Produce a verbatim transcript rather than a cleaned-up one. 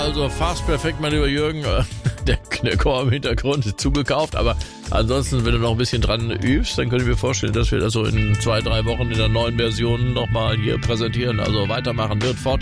also fast perfekt, mein lieber Jürgen. Der, der Chor im Hintergrund ist zugekauft, aber ansonsten, wenn du noch ein bisschen dran übst, dann könnte ich mir vorstellen, dass wir das so in zwei, drei Wochen in der neuen Version nochmal hier präsentieren. Also weitermachen wird fortgesetzt.